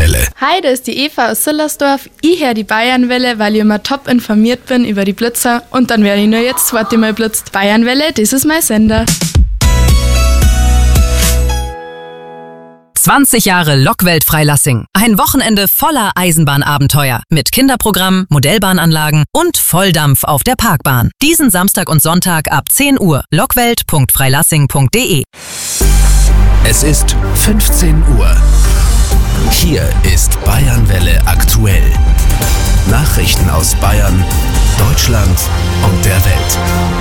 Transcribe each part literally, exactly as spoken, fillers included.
Bayernwelle. Hi, da ist die Eva aus Sillersdorf. Ich höre die Bayernwelle, weil ich immer top informiert bin über die Blitzer. Und dann werde ich nur jetzt das zweite Mal blitzt. Bayernwelle, das ist mein Sender. zwanzig Jahre Lokwelt Freilassing. Ein Wochenende voller Eisenbahnabenteuer. Mit Kinderprogramm, Modellbahnanlagen und Volldampf auf der Parkbahn. Diesen Samstag und Sonntag ab zehn Uhr. lockwelt punkt freilassing punkt de. Es ist fünfzehn Uhr. Hier ist Bayernwelle aktuell. Nachrichten aus Bayern, Deutschland und der Welt.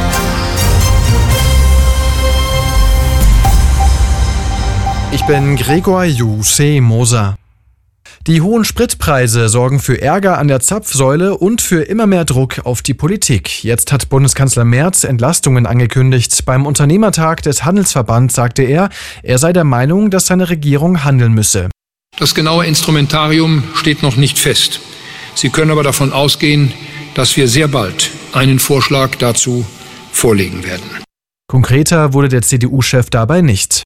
Ich bin Gregor Juseh-Moser. Die hohen Spritpreise sorgen für Ärger an der Zapfsäule und für immer mehr Druck auf die Politik. Jetzt hat Bundeskanzler Merz Entlastungen angekündigt. Beim Unternehmertag des Handelsverbands sagte er, er sei der Meinung, dass seine Regierung handeln müsse. Das genaue Instrumentarium steht noch nicht fest. Sie können aber davon ausgehen, dass wir sehr bald einen Vorschlag dazu vorlegen werden. Konkreter wurde der C D U-Chef dabei nicht.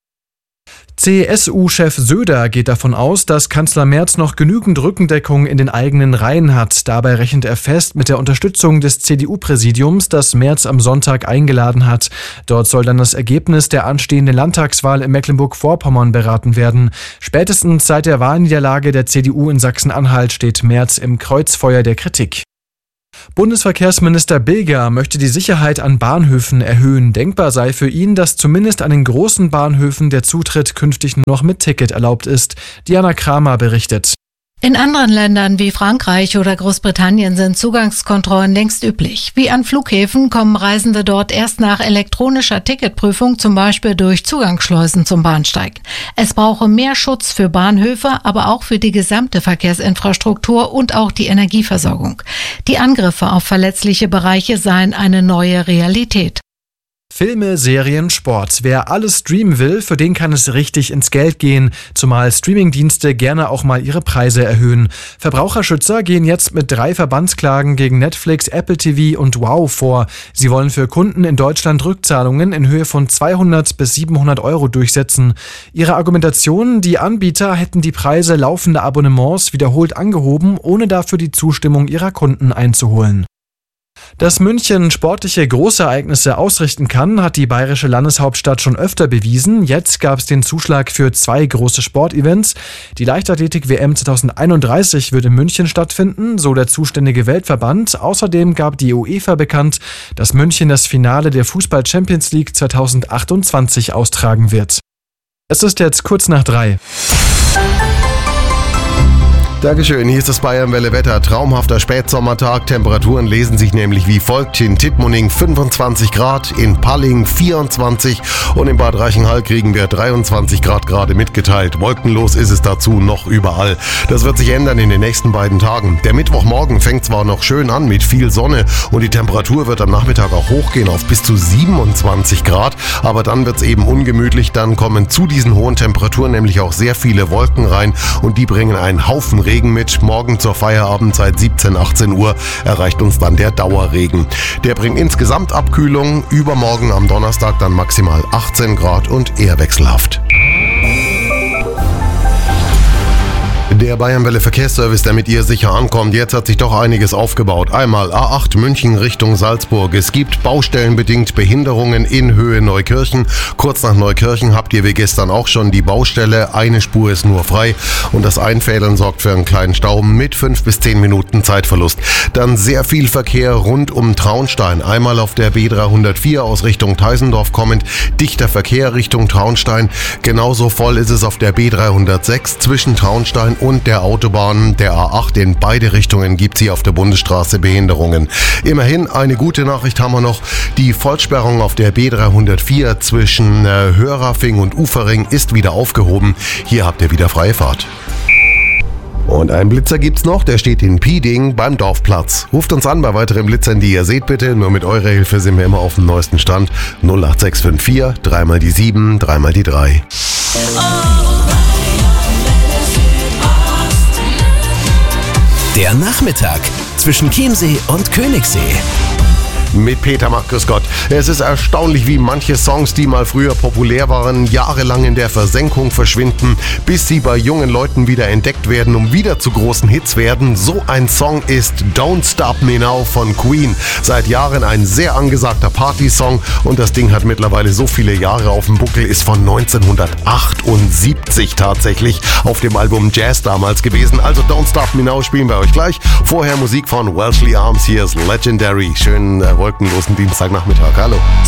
C S U-Chef Söder geht davon aus, dass Kanzler Merz noch genügend Rückendeckung in den eigenen Reihen hat. Dabei rechnet er fest mit der Unterstützung des C D U-Präsidiums, das Merz am Sonntag eingeladen hat. Dort soll dann das Ergebnis der anstehenden Landtagswahl in Mecklenburg-Vorpommern beraten werden. Spätestens seit der Wahlniederlage der C D U in Sachsen-Anhalt steht Merz im Kreuzfeuer der Kritik. Bundesverkehrsminister Bilger möchte die Sicherheit an Bahnhöfen erhöhen. Denkbar sei für ihn, dass zumindest an den großen Bahnhöfen der Zutritt künftig nur noch mit Ticket erlaubt ist. Diana Kramer berichtet. In anderen Ländern wie Frankreich oder Großbritannien sind Zugangskontrollen längst üblich. Wie an Flughäfen kommen Reisende dort erst nach elektronischer Ticketprüfung, zum Beispiel durch Zugangsschleusen zum Bahnsteig. Es brauche mehr Schutz für Bahnhöfe, aber auch für die gesamte Verkehrsinfrastruktur und auch die Energieversorgung. Die Angriffe auf verletzliche Bereiche seien eine neue Realität. Filme, Serien, Sport. Wer alles streamen will, für den kann es richtig ins Geld gehen, zumal Streamingdienste gerne auch mal ihre Preise erhöhen. Verbraucherschützer gehen jetzt mit drei Verbandsklagen gegen Netflix, Apple T V und Wow vor. Sie wollen für Kunden in Deutschland Rückzahlungen in Höhe von zweihundert bis siebenhundert Euro durchsetzen. Ihre Argumentation, die Anbieter hätten die Preise laufender Abonnements wiederholt angehoben, ohne dafür die Zustimmung ihrer Kunden einzuholen. Dass München sportliche Großereignisse ausrichten kann, hat die bayerische Landeshauptstadt schon öfter bewiesen. Jetzt gab es den Zuschlag für zwei große Sportevents. Die Leichtathletik-W M zwanzig einunddreißig wird in München stattfinden, so der zuständige Weltverband. Außerdem gab die UEFA bekannt, dass München das Finale der Fußball-Champions League zwanzig achtundzwanzig austragen wird. Es ist jetzt kurz nach drei. Dankeschön, hier ist das Bayernwelle Wetter. Traumhafter Spätsommertag. Temperaturen lesen sich nämlich wie folgt. In Tittmoning fünfundzwanzig Grad, in Palling vierundzwanzig und in Bad Reichenhall kriegen wir dreiundzwanzig Grad gerade mitgeteilt. Wolkenlos ist es dazu noch überall. Das wird sich ändern in den nächsten beiden Tagen. Der Mittwochmorgen fängt zwar noch schön an mit viel Sonne und die Temperatur wird am Nachmittag auch hochgehen auf bis zu siebenundzwanzig Grad, aber dann wird es eben ungemütlich. Dann kommen zu diesen hohen Temperaturen nämlich auch sehr viele Wolken rein und die bringen einen Haufen Regen mit. Morgen zur Feierabendzeit siebzehn, achtzehn Uhr erreicht uns dann der Dauerregen. Der bringt insgesamt Abkühlung. Übermorgen am Donnerstag dann maximal achtzehn Grad und eher wechselhaft. Der Bayernwelle Verkehrsservice, der mit ihr sicher ankommt. Jetzt hat sich doch einiges aufgebaut. Einmal A acht München Richtung Salzburg. Es gibt baustellenbedingt Behinderungen in Höhe Neukirchen. Kurz nach Neukirchen habt ihr wie gestern auch schon die Baustelle. Eine Spur ist nur frei und das Einfädeln sorgt für einen kleinen Stau mit fünf bis zehn Minuten Zeitverlust. Dann sehr viel Verkehr rund um Traunstein. Einmal auf der B dreihundertvier aus Richtung Teisendorf kommend. Dichter Verkehr Richtung Traunstein. Genauso voll ist es auf der B dreihundertsechs zwischen Traunstein und und der Autobahn der A acht. In beide Richtungen gibt es hier auf der Bundesstraße Behinderungen. Immerhin eine gute Nachricht haben wir noch. Die Vollsperrung auf der B dreihundertvier zwischen äh, Hörrafing und Ufering ist wieder aufgehoben. Hier habt ihr wieder freie Fahrt. Und einen Blitzer gibt's noch, der steht in Pieding beim Dorfplatz. Ruft uns an bei weiteren Blitzern, die ihr seht bitte. Nur mit eurer Hilfe sind wir immer auf dem neuesten Stand. null acht sechs fünf vier, dreimal die sieben, dreimal die drei. Der Nachmittag zwischen Chiemsee und Königssee. mit Peter Mack. Grüß Gott. Es ist erstaunlich, wie manche Songs, die mal früher populär waren, jahrelang in der Versenkung verschwinden, bis sie bei jungen Leuten wieder entdeckt werden, um wieder zu großen Hits werden. So ein Song ist Don't Stop Me Now von Queen. Seit Jahren ein sehr angesagter Party-Song und das Ding hat mittlerweile so viele Jahre auf dem Buckel, ist von neunzehnhundertachtundsiebzig tatsächlich auf dem Album Jazz damals gewesen. Also Don't Stop Me Now spielen wir euch gleich. Vorher Musik von Wellesley Arms, hier ist Legendary. Schönen äh, wolkenlosen Dienstagnachmittag. Hallo.